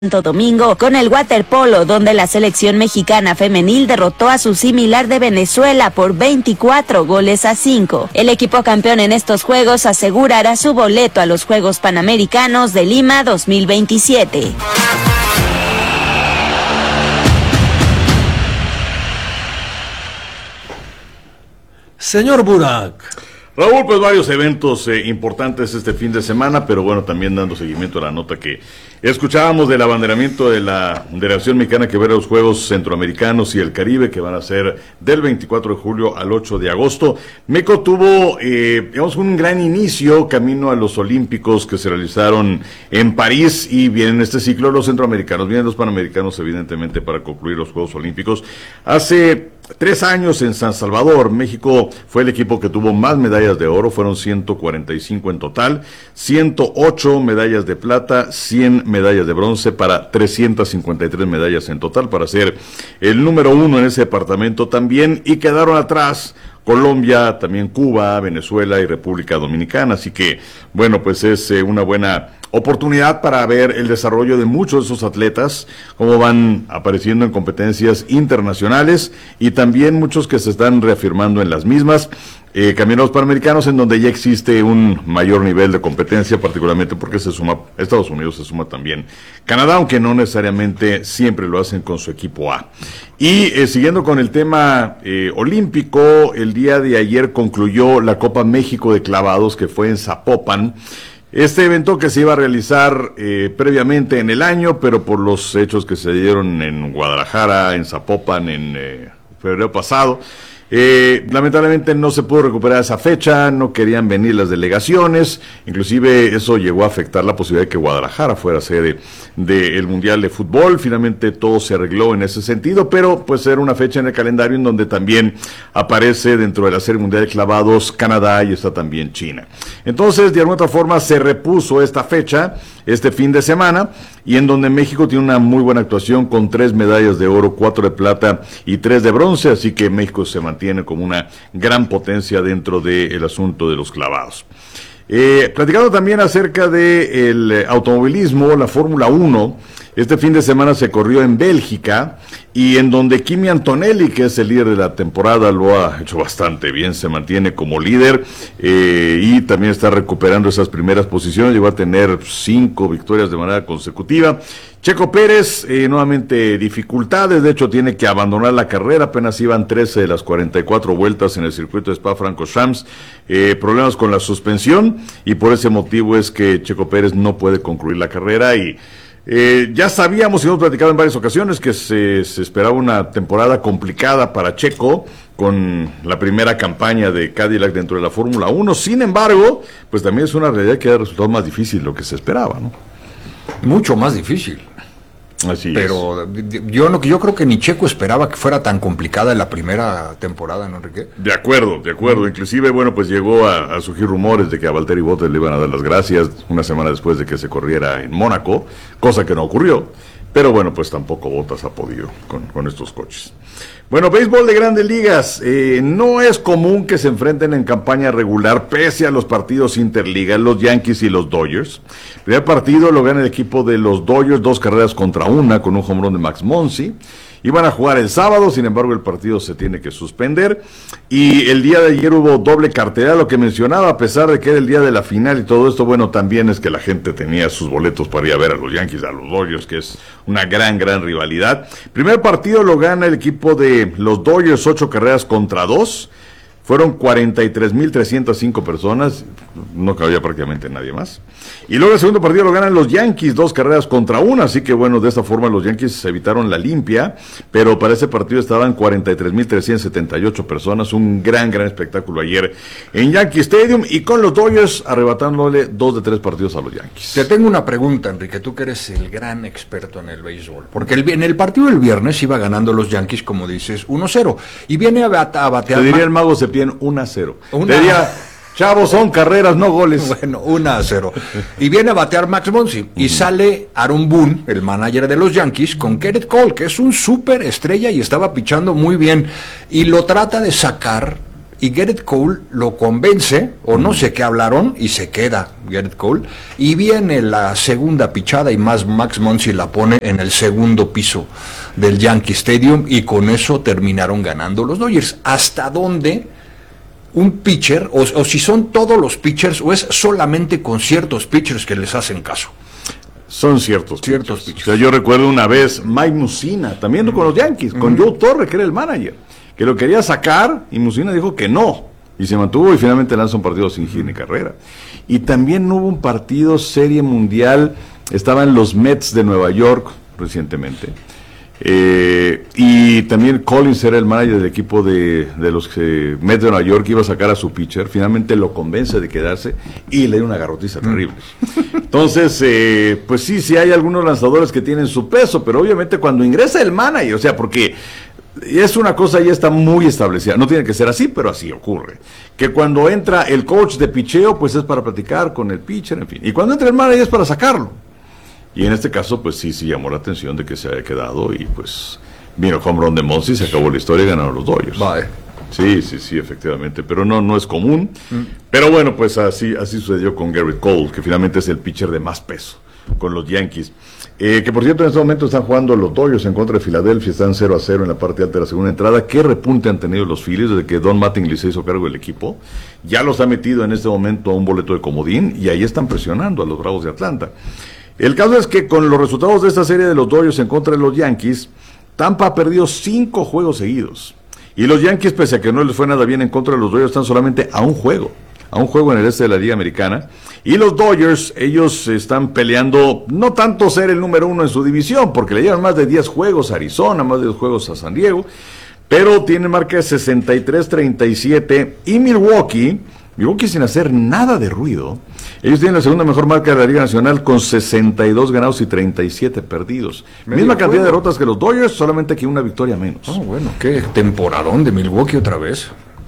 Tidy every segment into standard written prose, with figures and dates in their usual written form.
Santo Domingo con el waterpolo, donde la selección mexicana femenil derrotó a su similar de Venezuela por 24-5. El equipo campeón en estos Juegos asegurará su boleto a los Juegos Panamericanos de Lima 2027. Señor Burak. Raúl, pues varios eventos importantes este fin de semana, pero bueno, también dando seguimiento a la nota que escuchábamos del abanderamiento de la Delegación Mexicana que va a los Juegos Centroamericanos y el Caribe, que van a ser del 24 de julio al 8 de agosto. México tuvo, digamos, un gran inicio camino a los Olímpicos que se realizaron en París, y vienen este ciclo los centroamericanos, vienen los panamericanos evidentemente para concluir los Juegos Olímpicos. Hace 3 años en San Salvador, México fue el equipo que tuvo más medallas de oro, fueron 145 en total, 108 medallas de plata, 100 medallas de bronce para 353 medallas en total, para ser el número 1 en ese departamento también, y quedaron atrás Colombia, también Cuba, Venezuela y República Dominicana. Así que, bueno, pues es una buena oportunidad para ver el desarrollo de muchos de esos atletas, cómo van apareciendo en competencias internacionales, y también muchos que se están reafirmando en las mismas. Camino a los Panamericanos, en donde ya existe un mayor nivel de competencia, particularmente porque se suma Estados Unidos, se suma también Canadá, aunque no necesariamente siempre lo hacen con su equipo A. Y siguiendo con el tema olímpico, el día de ayer concluyó la Copa México de Clavados, que fue en Zapopan. Este evento que se iba a realizar previamente en el año, pero por los hechos que se dieron en Guadalajara, en Zapopan, en febrero pasado, lamentablemente no se pudo recuperar esa fecha, no querían venir las delegaciones, inclusive eso llegó a afectar la posibilidad de que Guadalajara fuera sede del Mundial de Fútbol. Finalmente todo se arregló en ese sentido, pero pues era una fecha en el calendario en donde también aparece dentro de la Serie Mundial de Clavados Canadá, y está también China. Entonces, de alguna otra forma se repuso esta fecha, este fin de semana, y en donde México tiene una muy buena actuación con 3 medallas de oro, 4 de plata y 3 de bronce, así que México se mantiene como una gran potencia dentro del asunto de los clavados. Platicando también acerca del automovilismo, la Fórmula 1, este fin de semana se corrió en Bélgica, y en donde Kimi Antonelli, que es el líder de la temporada, lo ha hecho bastante bien, se mantiene como líder, y también está recuperando esas primeras posiciones, llegó a tener 5 victorias de manera consecutiva. Checo Pérez, nuevamente dificultades, de hecho tiene que abandonar la carrera, apenas iban 13 de las 44 vueltas en el circuito de Spa-Francorchamps, problemas con la suspensión, y por ese motivo es que Checo Pérez no puede concluir la carrera. Y ya sabíamos y hemos platicado en varias ocasiones que se esperaba una temporada complicada para Checo con la primera campaña de Cadillac dentro de la Fórmula 1. Sin embargo, pues también es una realidad que ha resultado más difícil de lo que se esperaba, ¿no? Mucho más difícil. Así pero es. Yo creo que ni Checo esperaba que fuera tan complicada la primera temporada, ¿no, Enrique? De acuerdo. Inclusive, bueno, pues llegó a surgir rumores de que a Valtteri Bottas le iban a dar las gracias una semana después de que se corriera en Mónaco, cosa que no ocurrió. Pero bueno, pues tampoco Bottas ha podido con estos coches. Bueno, béisbol de Grandes Ligas. No es común que se enfrenten en campaña regular, pese a los partidos interligas, los Yankees y los Dodgers. El primer partido lo gana el equipo de los Dodgers, 2-1 con un home run de Max Muncy. Iban a jugar el sábado, sin embargo el partido se tiene que suspender, y el día de ayer hubo doble cartelera, lo que mencionaba, a pesar de que era el día de la final y todo esto, bueno, también es que la gente tenía sus boletos para ir a ver a los Yankees, a los Dodgers, que es una gran rivalidad. Primer partido lo gana el equipo de los Dodgers, 8-2. Fueron 43,305 personas, no cabía prácticamente nadie más. Y luego el segundo partido lo ganan los Yankees, 2-1, así que bueno, de esta forma los Yankees evitaron la limpia, pero para ese partido estaban 43,378 personas, un gran espectáculo ayer en Yankee Stadium, y con los Dodgers arrebatándole 2 de 3 partidos a los Yankees. Te tengo una pregunta, Enrique, tú que eres el gran experto en el béisbol, porque en el partido del viernes iba ganando los Yankees, como dices, 1-0, y viene a batear... Te diría el mago Septién, 1-0. Te diría... Chavos, son carreras, no goles. Bueno, 1-0. Y viene a batear Max Muncy. Y sale Aaron Boone, el manager de los Yankees, con Gerrit Cole, que es un súper estrella y estaba pichando muy bien. Y lo trata de sacar y Gerrit Cole lo convence, o no sé qué hablaron, y se queda Gerrit Cole, y viene la segunda pichada y más Max Muncy la pone en el segundo piso del Yankee Stadium, y con eso terminaron ganando los Dodgers. ¿Hasta dónde un pitcher, o si son todos los pitchers, o es solamente con ciertos pitchers que les hacen caso? Son ciertos pitchers. O sea, yo recuerdo una vez Mike Mussina, también con los Yankees, con Joe Torre, que era el manager, que lo quería sacar y Mussina dijo que no, y se mantuvo y finalmente lanzó un partido sin hit ni carrera. Y también hubo un partido serie mundial, estaban los Mets de Nueva York recientemente, y también Collins era el manager del equipo de los Mets de Nueva York, iba a sacar a su pitcher, finalmente lo convence de quedarse y le dio una garrotiza terrible. Entonces, pues sí hay algunos lanzadores que tienen su peso, pero obviamente cuando ingresa el manager, o sea, porque es una cosa ya está muy establecida, no tiene que ser así, pero así ocurre, que cuando entra el coach de picheo, pues es para platicar con el pitcher, en fin, y cuando entra el manager es para sacarlo. Y en este caso, pues sí llamó la atención de que se haya quedado y pues vino home run de Muncy, se acabó la historia y ganaron los Dodgers. Vale. Sí, efectivamente, pero no es común. Pero bueno, pues así sucedió con Gerrit Cole, que finalmente es el pitcher de más peso con los Yankees. Que por cierto en este momento están jugando los Dodgers en contra de Filadelfia, están 0-0 en la parte alta de la segunda entrada. ¿Qué repunte han tenido los Phillies desde que Don Mattingly se hizo cargo del equipo? Ya los ha metido en este momento a un boleto de comodín y ahí están presionando a los Bravos de Atlanta. El caso es que con los resultados de esta serie de los Dodgers en contra de los Yankees, Tampa ha perdido 5 juegos seguidos. Y los Yankees, pese a que no les fue nada bien en contra de los Dodgers, están solamente a un juego en el este de la Liga Americana. Y los Dodgers, ellos están peleando no tanto ser el número 1 en su división, porque le llevan más de 10 juegos a Arizona, más de 10 juegos a San Diego, pero tienen marca de 63-37, y Milwaukee sin hacer nada de ruido, ellos tienen la segunda mejor marca de la Liga Nacional con 62 ganados y 37 perdidos. Misma cantidad de derrotas que los Dodgers, solamente que una victoria menos. Bueno, qué temporadón de Milwaukee otra vez.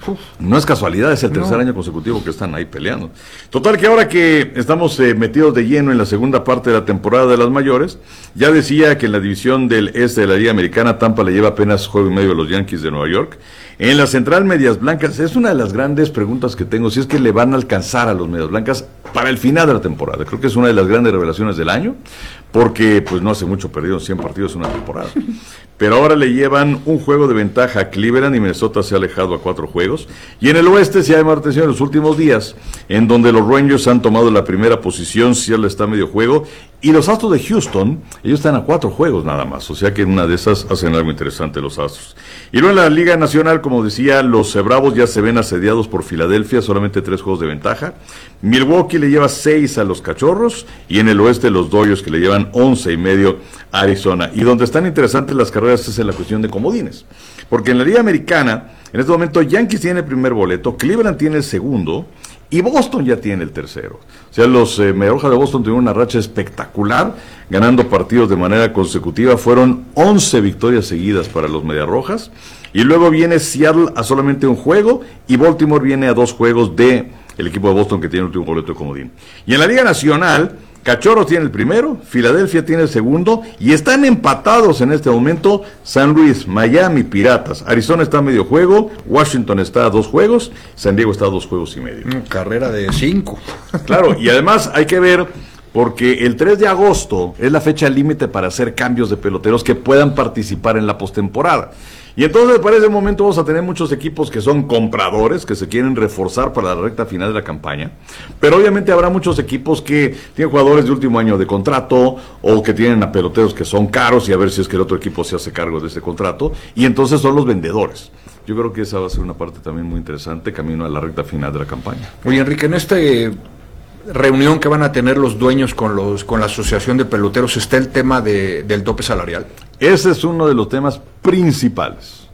No es casualidad, es el tercer año consecutivo que están ahí peleando. Total que ahora que estamos metidos de lleno en la segunda parte de la temporada de las mayores, ya decía que en la división del este de la Liga Americana, Tampa le lleva apenas juego y medio a los Yankees de Nueva York. En la central Medias Blancas, es una de las grandes preguntas que tengo, si es que le van a alcanzar a los Medias Blancas para el final de la temporada. Creo que es una de las grandes revelaciones del año, porque pues no hace mucho perdieron 100 partidos en una temporada. Pero ahora le llevan un juego de ventaja a Cleveland y Minnesota se ha alejado a 4 juegos. Y en el oeste se ha llamado atención en los últimos días, en donde los Rangers han tomado la primera posición, Seattle está a medio juego, y los Astros de Houston, ellos están a 4 juegos nada más, o sea que en una de esas hacen algo interesante los Astros. Y luego en la Liga Nacional, como decía, los Bravos ya se ven asediados por Filadelfia, solamente 3 juegos de ventaja. Milwaukee le lleva 6 a los Cachorros, y en el oeste los Dodgers que le llevan 11.5 a Arizona. Y donde están interesantes las carreras es en la cuestión de comodines, porque en la Liga Americana, en este momento Yankees tiene el primer boleto, Cleveland tiene el segundo, y Boston ya tiene el tercero. O sea, los Mediarrojas de Boston tuvieron una racha espectacular, ganando partidos de manera consecutiva. Fueron 11 victorias seguidas para los Mediarrojas. Y luego viene Seattle a solamente un juego, y Baltimore viene a 2 juegos de el equipo de Boston que tiene el último boleto de comodín. Y en la Liga Nacional, Cachorros tiene el primero, Filadelfia tiene el segundo, y están empatados en este momento San Luis, Miami, Piratas. Arizona está a medio juego, Washington está a 2 juegos, San Diego está a 2 juegos y medio. Carrera de 5. Claro, y además hay que ver, porque el 3 de agosto es la fecha límite para hacer cambios de peloteros que puedan participar en la postemporada. Y entonces para ese momento vamos a tener muchos equipos que son compradores, que se quieren reforzar para la recta final de la campaña, pero obviamente habrá muchos equipos que tienen jugadores de último año de contrato, o que tienen a peloteros que son caros, y a ver si es que el otro equipo se hace cargo de ese contrato, y entonces son los vendedores. Yo creo que esa va a ser una parte también muy interesante, camino a la recta final de la campaña. Oye, Enrique, en este reunión que van a tener los dueños con la Asociación de Peloteros, ¿está el tema del tope salarial? Ese es uno de los temas principales,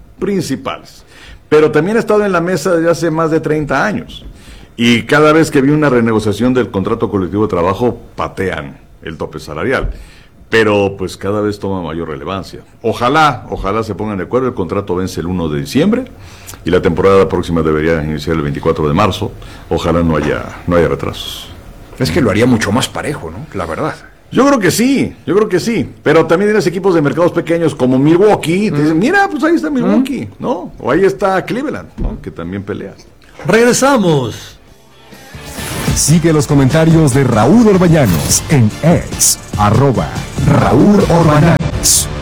pero también ha estado en la mesa desde hace más de 30 años, y cada vez que vi una renegociación del contrato colectivo de trabajo, patean el tope salarial, pero pues cada vez toma mayor relevancia. Ojalá se pongan de acuerdo. El contrato vence el 1 de diciembre, y la temporada próxima debería iniciar el 24 de marzo, ojalá no haya retrasos. Es que lo haría mucho más parejo, ¿no? La verdad. Yo creo que sí, pero también tienes equipos de mercados pequeños como Milwaukee, te dicen, mira, pues ahí está Milwaukee, ¿no? O ahí está Cleveland, ¿no? Que también pelea. Regresamos. Sigue los comentarios de Raúl Orbañanos en X, @Raúl Orbañanos.